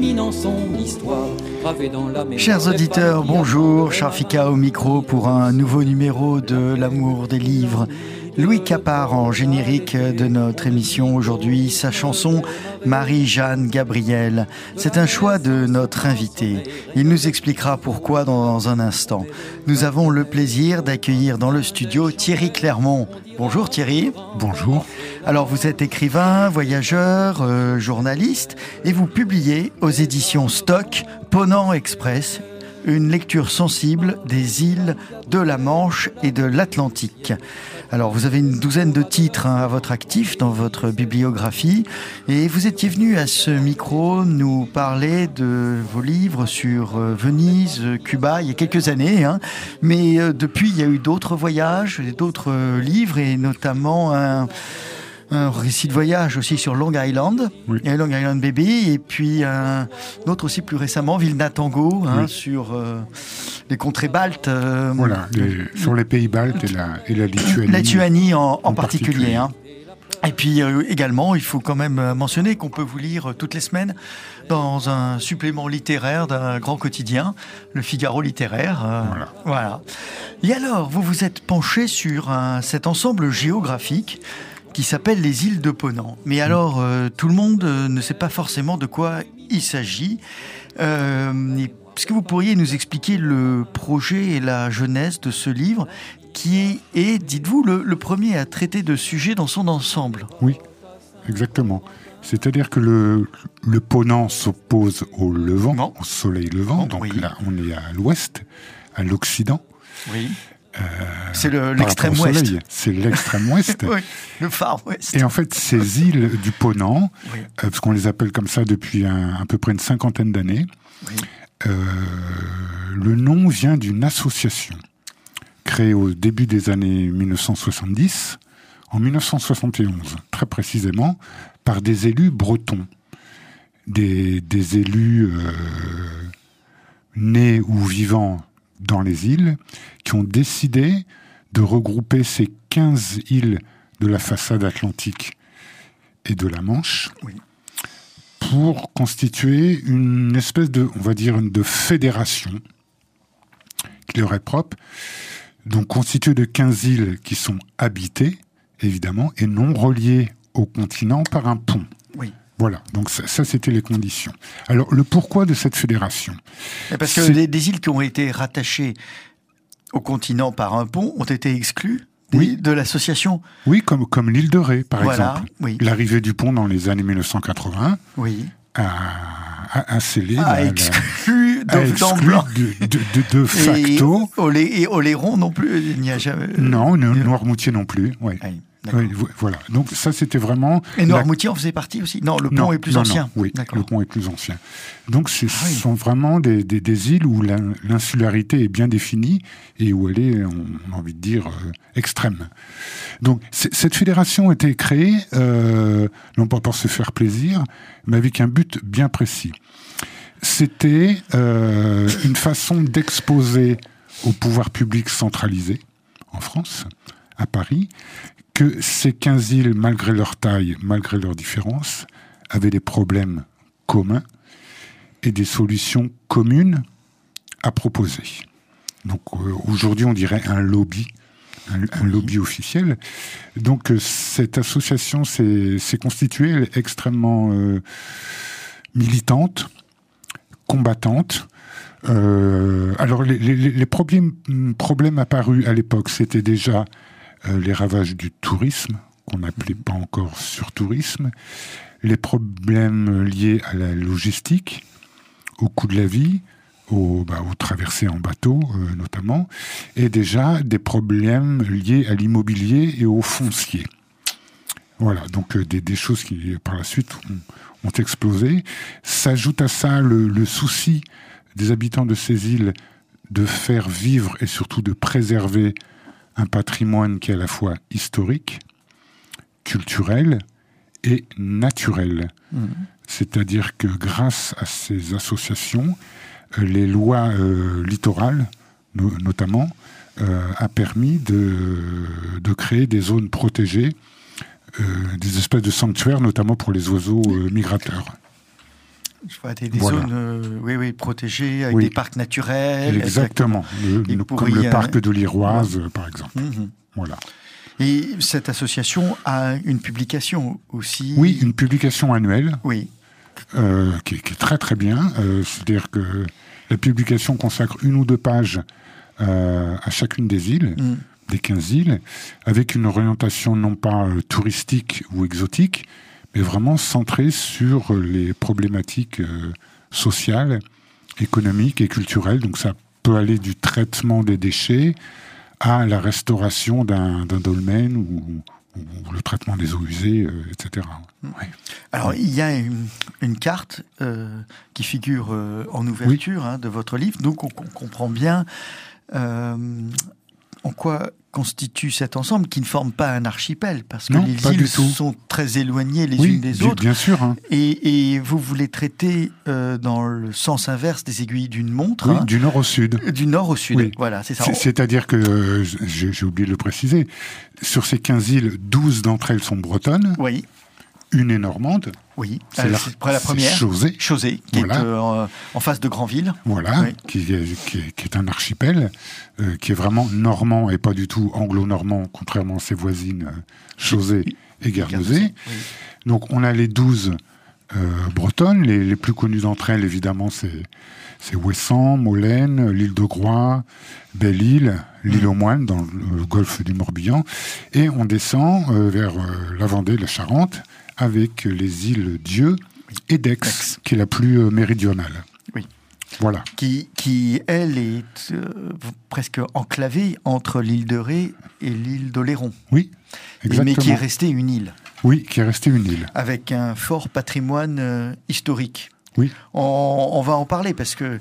dominant son histoire. Chers auditeurs, bonjour, Charfika au micro pour un nouveau numéro de L'amour des livres. Louis Capard en générique de notre émission aujourd'hui, sa chanson Marie-Jeanne Gabriel. C'est un choix de notre invité. Il nous expliquera pourquoi dans un instant. Nous avons le plaisir d'accueillir dans le studio Thierry Clermont. Bonjour Thierry. Bonjour. Alors vous êtes écrivain, voyageur, journaliste et vous publiez aux éditions Stock Ponant Express, une lecture sensible des îles de la Manche et de l'Atlantique. Alors, vous avez une douzaine de titres à votre actif dans votre bibliographie et vous étiez venu à ce micro nous parler de vos livres sur Venise, Cuba, il y a quelques années. Mais depuis, il y a eu d'autres voyages, d'autres livres et notamment un récit de voyage aussi sur Long Island, oui. Et Long Island Baby, et puis un autre aussi plus récemment, Vilna Tango, oui. Sur les contrées baltes. Voilà, sur les pays baltes et la Lituanie. La Lituanie en particulier. Et puis également, il faut quand même mentionner qu'on peut vous lire toutes les semaines dans un supplément littéraire d'un grand quotidien, le Figaro littéraire. Voilà. Et alors, vous vous êtes penché sur cet ensemble géographique qui s'appelle les îles de Ponant. Mais alors, tout le monde ne sait pas forcément de quoi il s'agit. Est-ce que vous pourriez nous expliquer le projet et la genèse de ce livre qui est, dites-vous, le premier à traiter de sujets dans son ensemble? Oui, exactement. C'est-à-dire que le Ponant s'oppose au levant, au soleil levant. Donc oui. Là, on est à l'ouest, à l'occident. Oui. C'est l'extrême ouest. C'est l'extrême ouest. Oui, le Far West. Et en fait, ces îles du Ponant, oui. Parce qu'on les appelle comme ça depuis à peu près une cinquantaine d'années, oui. Le nom vient d'une association créée au début des années 1970, en 1971, très précisément, par des élus bretons. Des élus nés ou vivant dans les îles, qui ont décidé de regrouper ces 15 îles de la façade atlantique et de la Manche, oui. Pour constituer une espèce de, on va dire, de fédération qui leur est propre, donc constituée de 15 îles qui sont habitées, évidemment, et non reliées au continent par un pont. Oui. Voilà, donc ça c'était les conditions. Alors, le pourquoi de cette fédération ? Parce que des îles qui ont été rattachées au continent par un pont ont été exclues de l'association. Oui, comme l'île de Ré, par exemple. Oui. L'arrivée du pont dans les années 1980 oui. a scellé... exclu de facto... Et Oléron non plus, il n'y a jamais... Non, Noirmoutier non plus, oui. Oui, voilà. Donc ça, c'était vraiment... Et Noirmoutier en faisait partie aussi ? Non, le pont est plus ancien. Oui, le pont est plus ancien. Donc ce sont vraiment des îles où l'insularité est bien définie et où elle est, on a envie de dire, extrême. Donc cette fédération a été créée, non pas pour se faire plaisir, mais avec un but bien précis. C'était une façon d'exposer au pouvoir public centralisé, en France, à Paris, que ces 15 îles, malgré leur taille, malgré leurs différences, avaient des problèmes communs et des solutions communes à proposer. Donc aujourd'hui, on dirait un lobby, un lobby officiel. Donc cette association s'est constituée, elle est extrêmement militante, combattante. Alors les problèmes apparus à l'époque, c'était déjà les ravages du tourisme, qu'on n'appelait pas encore surtourisme, les problèmes liés à la logistique, au coût de la vie, aux traversées en bateau notamment, et déjà des problèmes liés à l'immobilier et au foncier. Voilà, donc des choses qui par la suite ont explosé. S'ajoute à ça le souci des habitants de ces îles de faire vivre et surtout de préserver un patrimoine qui est à la fois historique, culturel et naturel. Mmh. C'est-à-dire que grâce à ces associations, les lois littorales, notamment, a permis de créer des zones protégées, des espèces de sanctuaires, notamment pour les oiseaux migrateurs. Je vois des Voilà. zones protégées, avec Oui. des parcs naturels. Exactement. Comme le parc de l'Iroise, par exemple. Mhm. Voilà. Et cette association a une publication aussi. Oui, une publication annuelle. Oui. Qui est très très bien. C'est-à-dire que la publication consacre 1 ou 2 pages à chacune des îles, des 15 îles, avec une orientation non pas touristique ou exotique, mais vraiment centrée sur les problématiques sociales, économiques et culturelles. Donc ça peut aller du traitement des déchets à la restauration d'un dolmen ou le traitement des eaux usées, etc. Ouais. Alors, il y a une carte qui figure en ouverture de votre livre, donc on comprend bien en quoi constitue cet ensemble qui ne forme pas un archipel, parce que les îles sont très éloignées les unes des autres. Bien sûr. Hein. Et vous voulez traiter dans le sens inverse des aiguilles d'une montre. Oui, du nord au sud. Du nord au sud, oui. Voilà, c'est ça. C'est-à-dire que, j'ai oublié de le préciser, sur ces 15 îles, 12 d'entre elles sont bretonnes. Oui. Une est normande. Oui, c'est la première. Chausey. Chausey, qui est en face de Granville. Voilà, oui. qui est un archipel, qui est vraiment normand et pas du tout anglo-normand, contrairement à ses voisines Chausey et Guernesey. Oui. Donc on a les 12 bretonnes, les plus connues d'entre elles, évidemment, c'est Ouessant, Molène, l'île de Groix, Belle-Île, l'île aux Moines, dans le golfe du Morbihan, et on descend vers la Vendée, la Charente, avec les îles Dieu et d'Aix, qui est la plus méridionale. Oui. Voilà. Qui elle, est presque enclavée entre l'île de Ré et l'île d'Oléron. Oui, exactement. Mais qui est restée une île. Oui, qui est restée une île. Avec un fort patrimoine historique. Oui. On va en parler parce que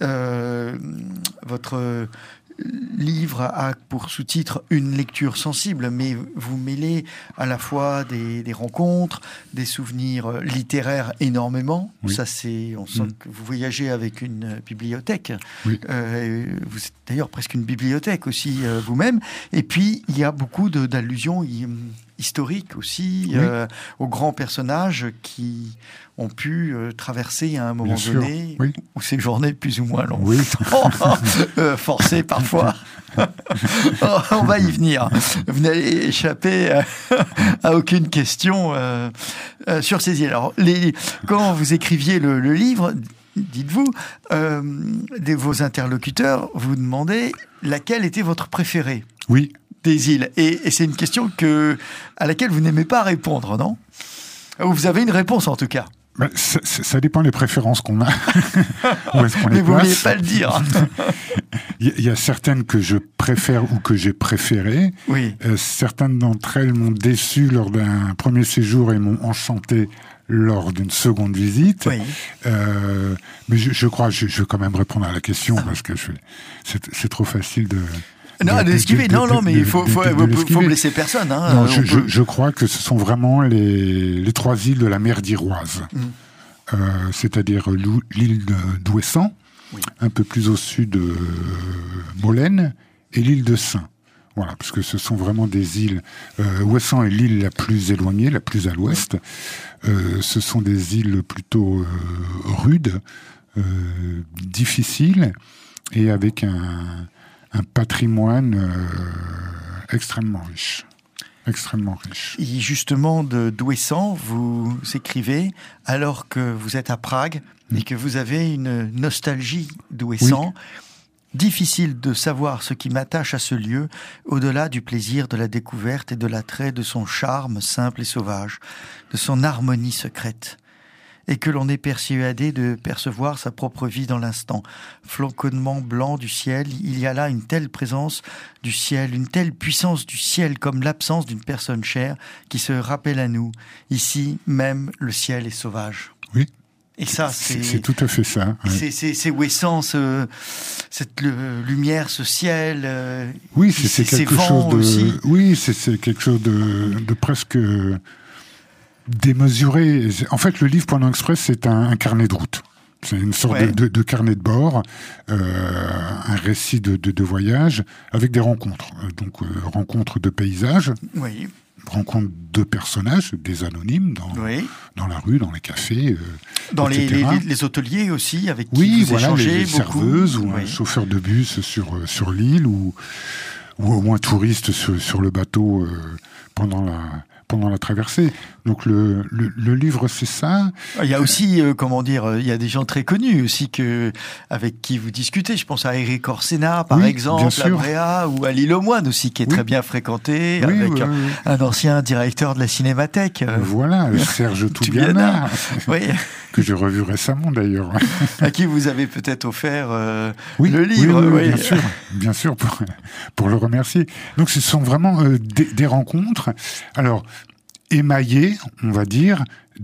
votre livre a pour sous-titre une lecture sensible, mais vous mêlez à la fois des rencontres, des souvenirs littéraires énormément. Oui. Ça, on sent que vous voyagez avec une bibliothèque. Oui. Vous êtes d'ailleurs presque une bibliothèque aussi vous-même. Et puis, il y a beaucoup d'allusions historiques aussi aux grands personnages qui ont pu traverser à un moment donné ou séjourner plus ou moins longtemps, forcés parfois. On va y venir. Vous n'allez échapper à aucune question sur ces îles. Alors, quand vous écriviez le livre, dites-vous, vos interlocuteurs vous demandaient laquelle était votre préférée des îles. Et c'est une question à laquelle vous n'aimez pas répondre, non ? Vous avez une réponse en tout cas. Ça dépend des préférences qu'on a. Mais vous ne vouliez pas le dire. Il y a certaines que je préfère ou que j'ai préférées. Oui. Certaines d'entre elles m'ont déçu lors d'un premier séjour et m'ont enchanté lors d'une seconde visite. Oui. Mais je crois, je vais quand même répondre à la question parce que c'est trop facile de... Non, d'esquiver. Non, mais il faut blesser personne. Hein. Non, je crois que ce sont vraiment les 3 îles de la mer d'Iroise. C'est-à-dire l'île d'Ouessant, un peu plus au sud Molène, et l'île de Saint. Voilà, parce que ce sont vraiment des îles... Ouessant est l'île la plus éloignée, la plus à l'ouest. Ce sont des îles plutôt rudes, difficiles, et avec un patrimoine extrêmement riche. Extrêmement riche. Et justement, d'Ouessant, vous écrivez, alors que vous êtes à Prague et que vous avez une nostalgie d'Ouessant, difficile de savoir ce qui m'attache à ce lieu, au-delà du plaisir de la découverte et de l'attrait de son charme simple et sauvage, de son harmonie secrète. Et que l'on est persuadé de percevoir sa propre vie dans l'instant. Floconnement blanc du ciel, il y a là une telle présence du ciel, une telle puissance du ciel comme l'absence d'une personne chère qui se rappelle à nous. Ici, même, le ciel est sauvage. Oui. Et ça, c'est tout à fait ça. Ouais. C'est Ouessant, cette lumière, ce ciel. Oui, c'est quelque chose de... Aussi. Oui, c'est quelque chose de presque... démesuré. En fait, le livre Ponant Express, c'est un carnet de route. C'est une sorte de carnet de bord, un récit de voyage avec des rencontres. Donc, rencontres de paysages, rencontre de personnages, des anonymes, dans la rue, dans les cafés, dans les hôteliers aussi, avec qui vous échangez les beaucoup. Serveuses ou un chauffeur de bus sur l'île, ou au moins touriste sur le bateau pendant la traversée. Donc le livre, c'est ça. Il y a aussi, il y a des gens très connus aussi avec qui vous discutez. Je pense à Eric Orsena, par exemple, à Bréa, ou à l'île aux Moines aussi, qui est très bien fréquenté, avec un ancien directeur de la Cinémathèque. Voilà, Serge Toubiana, que j'ai revu récemment d'ailleurs. À qui vous avez peut-être offert le livre. Oui, bien sûr, pour le remercier. Donc ce sont vraiment des rencontres. Alors, émaillé, on va dire,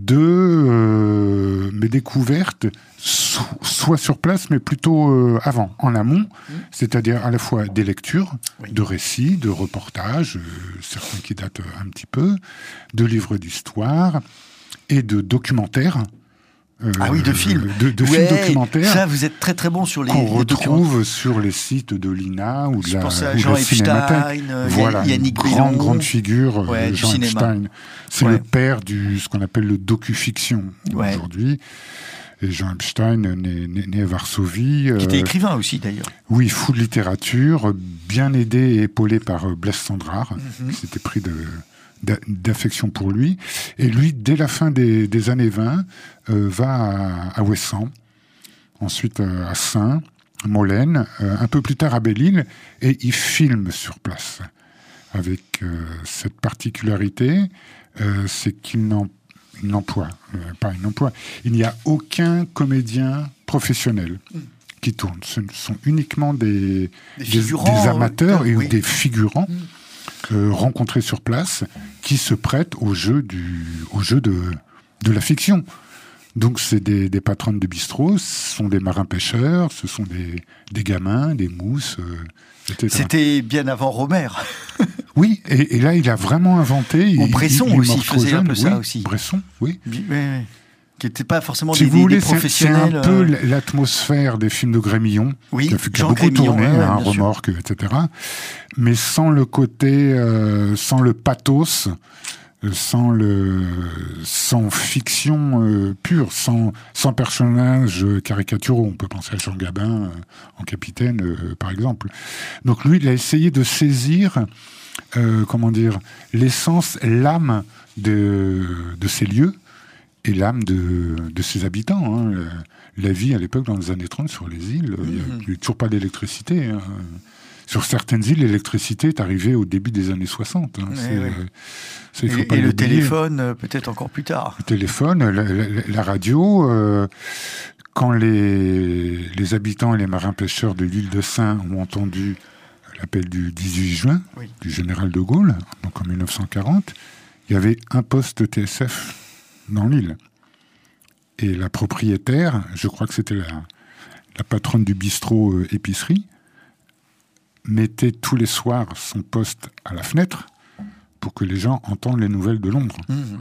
de mes découvertes, soit sur place, mais plutôt avant, en amont, c'est-à-dire à la fois des lectures, de récits, de reportages, certains qui datent un petit peu, de livres d'histoire et de documentaires. De films. De films documentaires. Ça, vous êtes très très bon sur les qu'on retrouve sur les sites de l'INA ou de la Jean Epstein, Yannick grande figure, Jean Epstein. C'est le père ce qu'on appelle le docu-fiction aujourd'hui. Et Jean Epstein, né à Varsovie. Qui était écrivain aussi, d'ailleurs. Oui, fou de littérature, bien aidé et épaulé par Blaise Cendrars, qui s'était pris d'affection pour lui. Et lui, dès la fin des années 20, va à Ouessant, ensuite à Saint, Molène, un peu plus tard à Belle-Île, et il filme sur place. Avec cette particularité, c'est qu'il n'emploie. Il n'y a aucun comédien professionnel qui tourne. Ce sont uniquement des amateurs ou des figurants rencontrés sur place qui se prêtent au jeu de la fiction. Donc c'est des patronnes de bistrot, ce sont des marins-pêcheurs, ce sont des gamins, des mousses, etc. C'était bien avant Romer. Oui, et là il a vraiment inventé... Bresson aussi faisait un peu ça aussi. Bresson, oui. Qui n'étaient pas forcément des professionnels. C'est un peu l'atmosphère des films de Grémillon, qui a beaucoup tourné, Remorque, etc. Mais sans le côté, sans le pathos, sans fiction pure, sans personnages caricaturaux. On peut penser à Jean Gabin en capitaine, par exemple. Donc lui, il a essayé de saisir, l'essence, l'âme de ces lieux, et l'âme de ses habitants. La vie à l'époque, dans les années 30, sur les îles, il n'y a toujours pas d'électricité. Sur certaines îles, l'électricité est arrivée au début des années 60. Et le téléphone, peut-être encore plus tard. Le téléphone, la radio. Quand les habitants et les marins-pêcheurs de l'île de Saint ont entendu l'appel du 18 juin, du général de Gaulle, donc en 1940, il y avait un poste TSF dans l'île. Et la propriétaire, je crois que c'était la patronne du bistrot épicerie, mettait tous les soirs son poste à la fenêtre pour que les gens entendent les nouvelles de Londres.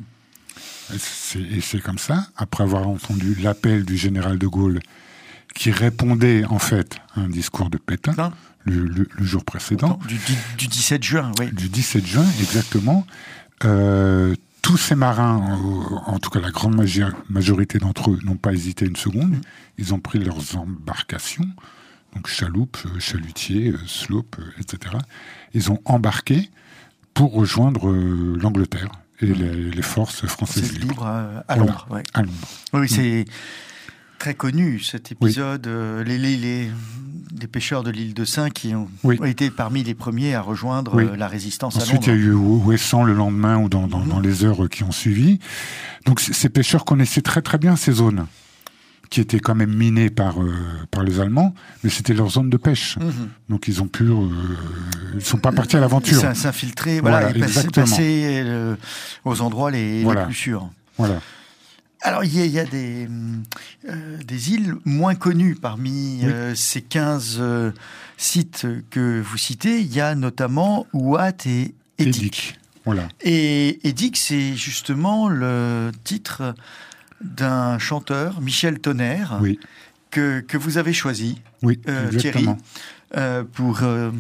Et c'est comme ça, après avoir entendu l'appel du général de Gaulle, qui répondait en fait à un discours de Pétain, le jour précédent. Du 17 juin, oui. Du 17 juin, exactement. Tous ces marins, en tout cas la grande majorité d'entre eux, n'ont pas hésité une seconde. Ils ont pris leurs embarcations, donc chaloupes, chalutiers, sloops, etc. Ils ont embarqué pour rejoindre l'Angleterre et les forces françaises libres. À Londres. Voilà, à Londres. Oui, c'est très connu cet épisode. Les pêcheurs de l'île de Saint qui ont été parmi les premiers à rejoindre la résistance à Londres. Ensuite, il y a eu Ouessant le lendemain ou dans les heures qui ont suivi. Donc ces pêcheurs connaissaient très très bien ces zones qui étaient quand même minées par les Allemands, mais c'était leur zone de pêche. Donc ils ont pu... ils ne sont pas partis à l'aventure. S'infiltrer, passer aux endroits les plus sûrs. Voilà. Alors, il y a des îles moins connues parmi ces 15 sites que vous citez. Il y a notamment Ouate et Édic. Voilà. Et Édic, c'est justement le titre d'un chanteur, Michel Tonnerre, que vous avez choisi, Thierry, pour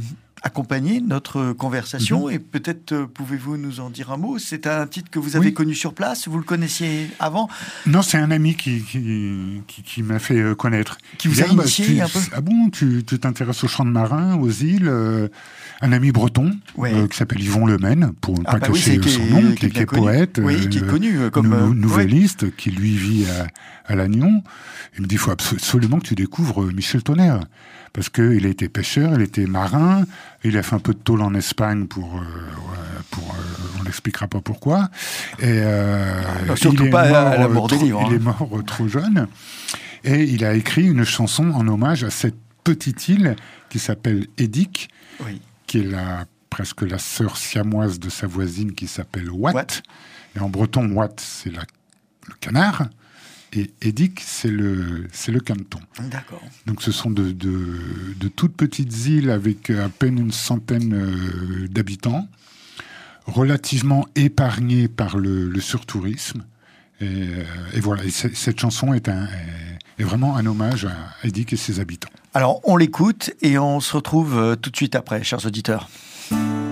accompagner notre conversation et peut-être pouvez-vous nous en dire un mot. C'est un titre que vous avez connu sur place, vous le connaissiez avant? Non, c'est un ami qui m'a fait connaître. Qui vous a initié un peu? Ah bon, tu t'intéresses aux chants de marins, aux îles. Un ami breton qui s'appelle Yvon Lemaine, pour ne pas cacher son nom, qui est poète, qui est connu comme nouvelliste, qui lui vit à Lannion. Il me dit, il faut absolument que tu découvres Michel Tonnerre, parce qu'il a été pêcheur, il était marin, il a fait un peu de tôle en Espagne on n'expliquera pas pourquoi. Et surtout pas à la mort des livres. Il est mort trop jeune, et il a écrit une chanson en hommage à cette petite île qui s'appelle Édic, qui est presque la sœur siamoise de sa voisine qui s'appelle Watt. Et en breton, Watt, c'est le canard, et Édic, c'est le caneton. D'accord. Donc ce sont de toutes petites îles avec à peine une centaine d'habitants, relativement épargnées par le surtourisme. Et voilà, et cette chanson est vraiment un hommage à Édic et ses habitants. Alors, on l'écoute et on se retrouve tout de suite après, chers auditeurs.